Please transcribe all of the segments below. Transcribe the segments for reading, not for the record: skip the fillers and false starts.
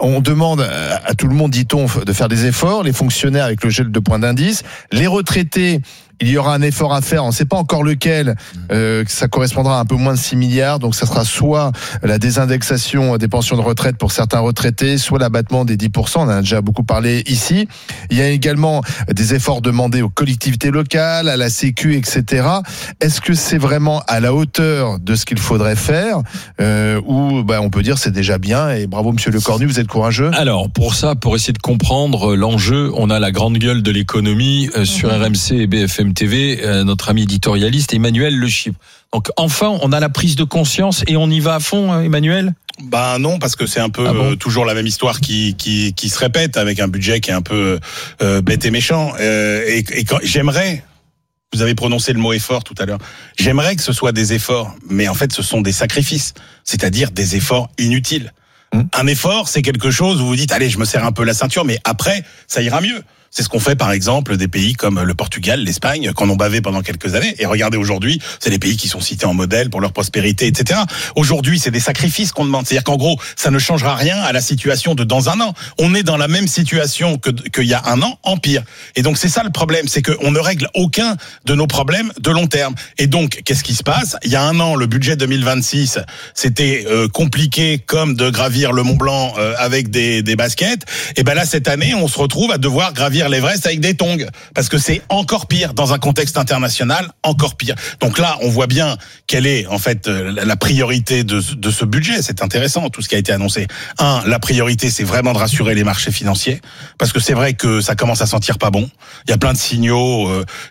on demande à tout le monde, dit-on, de faire des efforts, les fonctionnaires avec le gel de points d'indice, les retraités. Il y aura un effort à faire, on ne sait pas encore lequel, ça correspondra à un peu moins de 6 milliards, donc ça sera soit la désindexation des pensions de retraite pour certains retraités, soit l'abattement des 10%, on en a déjà beaucoup parlé ici. Il y a également des efforts demandés aux collectivités locales, à la Sécu, etc. Est-ce que c'est vraiment à la hauteur de ce qu'il faudrait faire, ou on peut dire c'est déjà bien, et bravo Monsieur Lecornu, vous êtes courageux. Alors pour essayer de comprendre l'enjeu, on a la grande gueule de l'économie sur RMC et BFM TV, notre ami éditorialiste Emmanuel Le Chypre. Donc enfin, on a la prise de conscience et on y va à fond, Emmanuel ? Non, parce que c'est un peu toujours la même histoire qui se répète avec un budget qui est un peu bête et méchant. Et j'aimerais, vous avez prononcé le mot effort tout à l'heure, j'aimerais que ce soit des efforts, mais en fait ce sont des sacrifices, c'est-à-dire des efforts inutiles. Un effort, c'est quelque chose où vous dites, allez, je me serre un peu la ceinture, mais après, ça ira mieux. C'est ce qu'on fait, par exemple, des pays comme le Portugal, l'Espagne, qu'on ont bavé pendant quelques années. Et regardez aujourd'hui, c'est des pays qui sont cités en modèle pour leur prospérité, etc. Aujourd'hui, c'est des sacrifices qu'on demande. C'est-à-dire qu'en gros, ça ne changera rien à la situation de dans un an. On est dans la même situation qu'il y a un an, en pire. Et donc, c'est ça le problème. C'est qu'on ne règle aucun de nos problèmes de long terme. Et donc, qu'est-ce qui se passe? Il y a un an, le budget 2026, c'était compliqué comme de gravir le Mont Blanc avec des baskets. Et ben là, cette année, on se retrouve à devoir gravir l'Everest avec des tongs, parce que c'est encore pire dans un contexte international, encore pire. Donc là, on voit bien quelle est en fait la priorité de ce budget. C'est intéressant tout ce qui a été annoncé. La priorité, c'est vraiment de rassurer les marchés financiers, parce que c'est vrai que ça commence à sentir pas bon. Il y a plein de signaux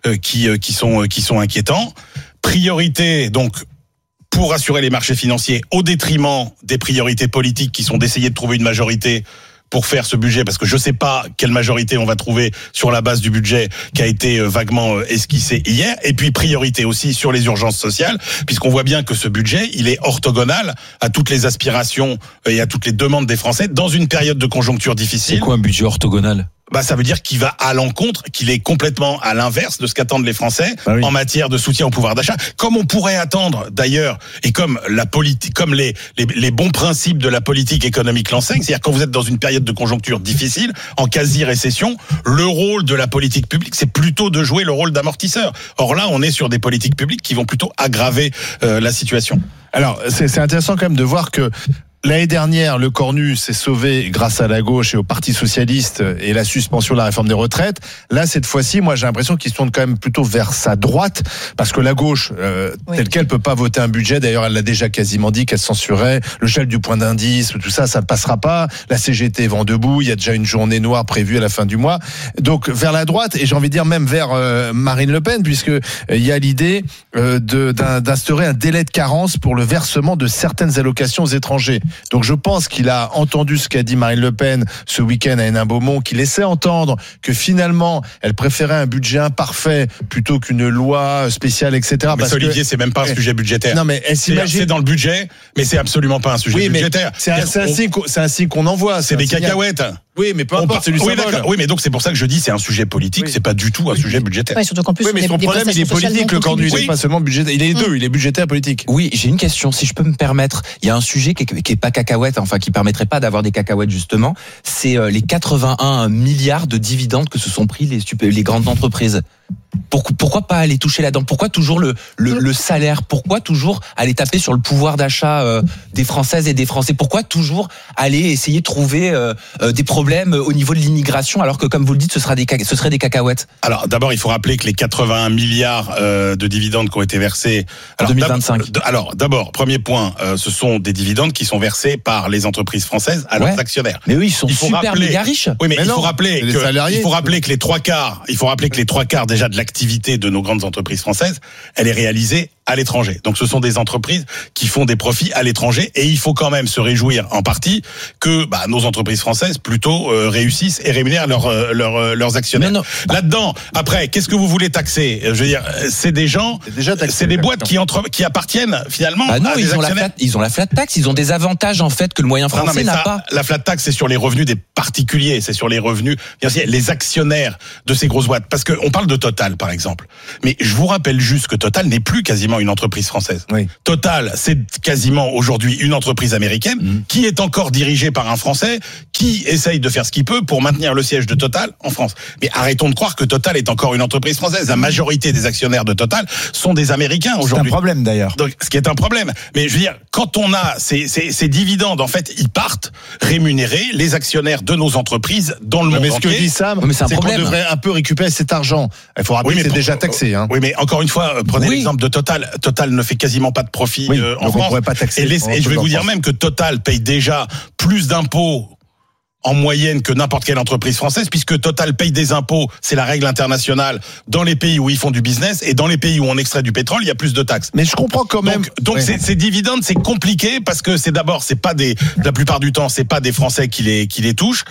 qui sont inquiétants. Priorité, donc, pour rassurer les marchés financiers au détriment des priorités politiques qui sont d'essayer de trouver une majorité pour faire ce budget, parce que je sais pas quelle majorité on va trouver sur la base du budget qui a été vaguement esquissé hier. Et puis priorité aussi sur les urgences sociales, puisqu'on voit bien que ce budget, il est orthogonal à toutes les aspirations et à toutes les demandes des Français dans une période de conjoncture difficile. C'est quoi un budget orthogonal ? Ça veut dire qu'il va à l'encontre, qu'il est complètement à l'inverse de ce qu'attendent les Français en matière de soutien au pouvoir d'achat, comme on pourrait attendre d'ailleurs, et comme la politique, comme les bons principes de la politique économique l'enseignent, c'est-à-dire quand vous êtes dans une période de conjoncture difficile, en quasi-récession, le rôle de la politique publique, c'est plutôt de jouer le rôle d'amortisseur. Or là, on est sur des politiques publiques qui vont plutôt aggraver la situation. Alors, c'est intéressant quand même de voir que l'année dernière, le Cornu s'est sauvé grâce à la gauche et au Parti socialiste et la suspension de la réforme des retraites. Là, cette fois-ci, moi, j'ai l'impression qu'il se tourne quand même plutôt vers sa droite, parce que la gauche, telle qu'elle, peut pas voter un budget. D'ailleurs, elle l'a déjà quasiment dit qu'elle censurait le gel du point d'indice, tout ça, ça ne passera pas. La CGT vend debout. Il y a déjà une journée noire prévue à la fin du mois. Donc, vers la droite, et j'ai envie de dire même vers Marine Le Pen, puisque il y a l'idée d'instaurer un délai de carence pour le versement de certaines allocations aux étrangers. Donc je pense qu'il a entendu ce qu'a dit Marine Le Pen ce week-end à Hénin-Beaumont, qu'il laissait entendre que finalement elle préférait un budget imparfait plutôt qu'une loi spéciale, etc. Mais Olivier, c'est même pas un sujet budgétaire. Non, mais elle s'imagine. C'est dans le budget, mais c'est absolument pas un sujet budgétaire. C'est un signe qu'on envoie. C'est des cacahuètes. Oui, mais peu importe, c'est du symbole. Oui, mais donc c'est pour ça que je dis c'est un sujet politique, c'est pas du tout un sujet budgétaire. Ouais, surtout qu'en plus, mais son problème, il est politique, le Cornu, il n'est pas seulement budgétaire. Il est les deux, il est budgétaire et politique. Oui, j'ai une question, si je peux me permettre. Il y a un sujet qui est pas cacahuète, enfin qui permettrait pas d'avoir des cacahuètes justement. C'est les 81 milliards de dividendes que se sont pris les grandes entreprises. Pourquoi pas aller toucher là-dedans? Pourquoi toujours le salaire? Pourquoi toujours aller taper sur le pouvoir d'achat des Françaises et des Français? Pourquoi toujours aller essayer de trouver des problèmes au niveau de l'immigration, alors que, comme vous le dites, ce seraient des cacahuètes? Alors d'abord, il faut rappeler que les 81 milliards de dividendes qui ont été versés en 2025. D'abord, premier point, ce sont des dividendes qui sont versés par les entreprises françaises à leurs actionnaires. Mais oui, ils sont super méga riches. Oui, mais il faut rappeler que les trois quarts déjà de l'activité de nos grandes entreprises françaises, elle est réalisée à l'étranger. Donc ce sont des entreprises qui font des profits à l'étranger, et il faut quand même se réjouir en partie que nos entreprises françaises plutôt réussissent et rémunèrent leurs actionnaires. Là-dedans, après, qu'est-ce que vous voulez taxer? Je veux dire, c'est des gens, c'est des boîtes qui appartiennent finalement à des actionnaires. Ils ont la flat tax, ils ont des avantages en fait que le moyen français n'a pas. La flat tax, c'est sur les revenus des particuliers, c'est sur les revenus, bien sûr, les actionnaires de ces grosses boîtes. Parce que on parle de Total, par exemple. Mais je vous rappelle juste que Total n'est plus quasiment une entreprise française. Oui. Total, c'est quasiment aujourd'hui une entreprise américaine qui est encore dirigée par un Français qui essaye de faire ce qu'il peut pour maintenir le siège de Total en France. Mais arrêtons de croire que Total est encore une entreprise française. La majorité des actionnaires de Total sont des Américains aujourd'hui. C'est un problème d'ailleurs. Donc, ce qui est un problème. Mais je veux dire, quand on a ces dividendes, en fait, ils partent rémunérer les actionnaires de nos entreprises dans le monde mais ce entier. que dit Sam, mais c'est un c'est qu'on problème. devrait un peu récupérer cet argent. Il faut rappeler que c'est déjà taxé. Hein. Oui, mais encore une fois, prenez l'exemple de Total. Total ne fait quasiment pas de profit en donc France. on pourrait pas taxer. Et je vais vous dire même que Total paye déjà plus d'impôts en moyenne que n'importe quelle entreprise française, puisque Total paye des impôts, c'est la règle internationale, dans les pays où ils font du business, et dans les pays où on extrait du pétrole, il y a plus de taxes. Mais je comprends quand même. Donc Ouais. ces dividendes, c'est compliqué, parce que c'est pas la plupart du temps, c'est pas des Français qui les touchent.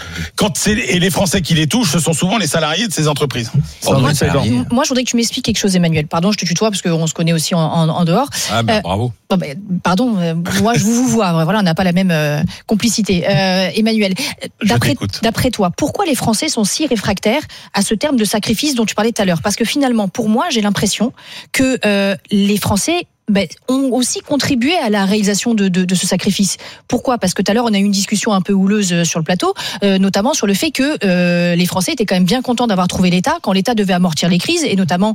Et les Français qui les touchent, ce sont souvent les salariés de ces entreprises. Moi, je voudrais que tu m'expliques quelque chose, Emmanuel. Pardon, je te tutoie parce qu'on se connaît aussi en dehors. Ah ben bravo. Pardon, moi je vous vois. Voilà, on n'a pas la même complicité. Emmanuel, d'après toi, pourquoi les Français sont si réfractaires à ce terme de sacrifice dont tu parlais tout à l'heure ? Parce que finalement, pour moi, j'ai l'impression que les Français ont aussi contribué à la réalisation de ce sacrifice. Pourquoi ? Parce que tout à l'heure, on a eu une discussion un peu houleuse sur le plateau, notamment sur le fait que les Français étaient quand même bien contents d'avoir trouvé l'État quand l'État devait amortir les crises, et notamment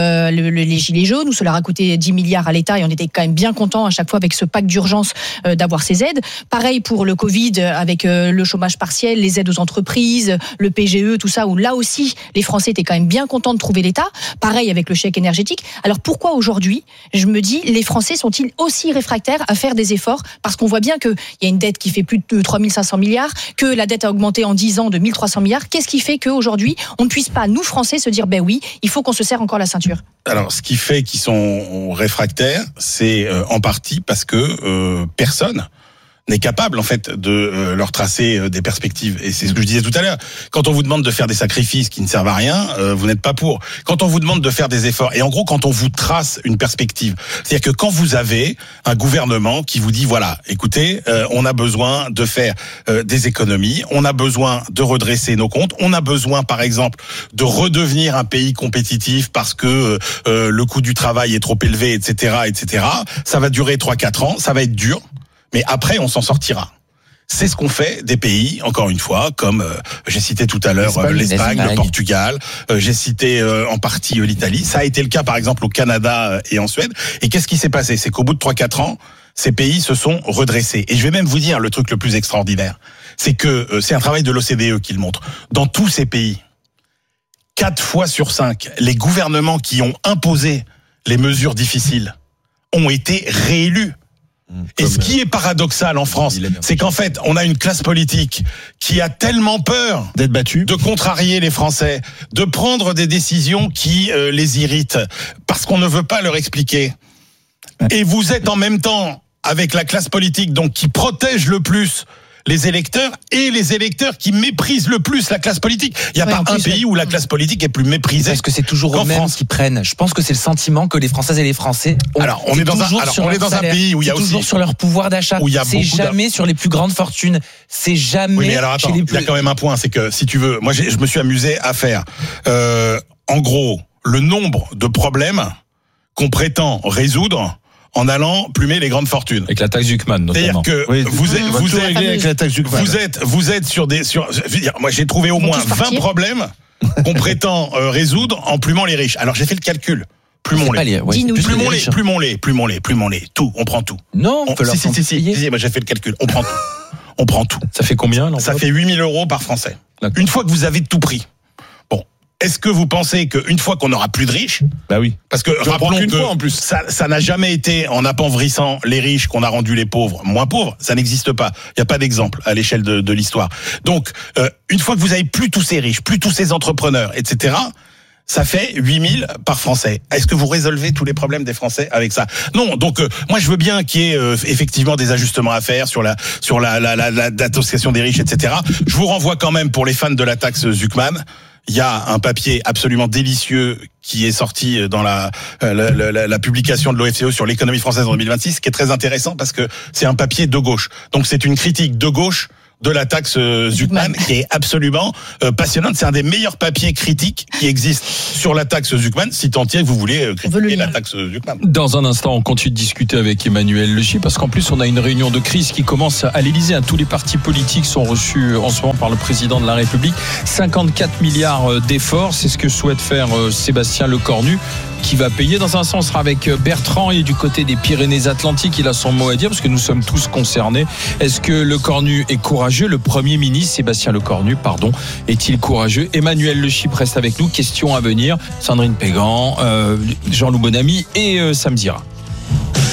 les gilets jaunes, où cela a coûté 10 milliards à l'État, et on était quand même bien contents à chaque fois avec ce pacte d'urgence d'avoir ces aides. Pareil pour le Covid, avec le chômage partiel, les aides aux entreprises, le PGE, tout ça, où là aussi, les Français étaient quand même bien contents de trouver l'État. Pareil avec le chèque énergétique. Alors pourquoi aujourd'hui, je me dis, les Français sont-ils aussi réfractaires à faire des efforts ? Parce qu'on voit bien qu'il y a une dette qui fait plus de 3 500 milliards, que la dette a augmenté en 10 ans de 1 300 milliards. Qu'est-ce qui fait qu'aujourd'hui, on ne puisse pas, nous Français, se dire, oui, il faut qu'on se serre encore la ceinture ? Alors, ce qui fait qu'ils sont réfractaires, c'est en partie parce que personne n'est capable en fait de leur tracer des perspectives. Et c'est ce que je disais tout à l'heure. Quand on vous demande de faire des sacrifices qui ne servent à rien, vous n'êtes pas pour. Quand on vous demande de faire des efforts, et en gros quand on vous trace une perspective, c'est-à-dire que quand vous avez un gouvernement qui vous dit voilà, écoutez, on a besoin de faire des économies, on a besoin de redresser nos comptes, on a besoin par exemple de redevenir un pays compétitif parce que le coût du travail est trop élevé, etc., etc. Ça va durer 3-4 ans, ça va être dur. Mais après, on s'en sortira. C'est ce qu'on fait des pays, encore une fois, comme j'ai cité tout à l'heure l'Espagne, le Portugal, j'ai cité en partie l'Italie. Ça a été le cas, par exemple, au Canada et en Suède. Et qu'est-ce qui s'est passé ? C'est qu'au bout de 3-4 ans, ces pays se sont redressés. Et je vais même vous dire le truc le plus extraordinaire. C'est que c'est un travail de l'OCDE qui le montre. Dans tous ces pays, 4 fois sur 5, les gouvernements qui ont imposé les mesures difficiles ont été réélus. Et ce qui est paradoxal en France, c'est qu'en fait, on a une classe politique qui a tellement peur d'être battue, de contrarier les Français, de prendre des décisions qui les irritent, parce qu'on ne veut pas leur expliquer. Et vous êtes en même temps avec la classe politique donc qui protège le plus les électeurs et les électeurs qui méprisent le plus la classe politique. Il n'y a pas un pays où la classe politique est plus méprisée. Parce que c'est toujours eux-mêmes qui prennent. Je pense que c'est le sentiment que les Françaises et les Français ont. Alors, on est dans un pays où il y a aussi toujours sur leur pouvoir d'achat. C'est jamais sur les plus grandes fortunes. C'est jamais. Oui, mais alors attends, il y a quand même un point, c'est que si tu veux, moi je me suis amusé à faire, en gros, le nombre de problèmes qu'on prétend résoudre en allant plumer les grandes fortunes. Avec la taxe Zuckman, notamment. C'est-à-dire que vous êtes sur moi j'ai trouvé au moins 20 problèmes qu'on prétend résoudre en plumant les riches. Alors j'ai fait le calcul. Plumons-les. Plumons-les. Tout, on prend tout. Non, si, moi j'ai fait le calcul. On prend tout. On prend tout. Ça fait combien, l'enveloppe ? Ça fait 8 000 € par Français. D'accord. Une fois que vous avez tout pris. Est-ce que vous pensez qu'une fois qu'on n'aura plus de riches, oui, parce que rappelons que fois en plus. Ça n'a jamais été en appauvrissant les riches qu'on a rendu les pauvres moins pauvres, ça n'existe pas. Il n'y a pas d'exemple à l'échelle de l'histoire. Donc, une fois que vous avez plus tous ces riches, plus tous ces entrepreneurs, etc., ça fait 8 000 par Français. Est-ce que vous résolvez tous les problèmes des Français avec ça ? Non. Donc moi je veux bien qu'il y ait effectivement des ajustements à faire sur l'association des riches, etc. Je vous renvoie quand même pour les fans de la taxe Zuckman. Il y a un papier absolument délicieux qui est sorti dans la publication de l'OFCE sur l'économie française en 2026, qui est très intéressant parce que c'est un papier de gauche. Donc c'est une critique de gauche de la taxe Zuckman, qui est absolument passionnante. C'est un des meilleurs papiers critiques qui existent sur la taxe Zuckman, si tant est que vous voulez critiquer la taxe Zuckman. Dans un instant, on continue de discuter avec Emmanuel Le Chypre, parce qu'en plus, on a une réunion de crise qui commence à l'Élysée. Tous les partis politiques sont reçus en ce moment par le président de la République. 54 milliards d'efforts, c'est ce que souhaite faire Sébastien Lecornu, qui va payer. Dans un sens, avec Bertrand, et du côté des Pyrénées-Atlantiques, il a son mot à dire, parce que nous sommes tous concernés. Est-ce que Lecornu est courageux? Le Premier ministre, Sébastien Lecornu, est-il courageux? Emmanuel Le Chypre reste avec nous. Questions à venir. Sandrine Pégan, Jean-Loup Bonamy et Sam Zira.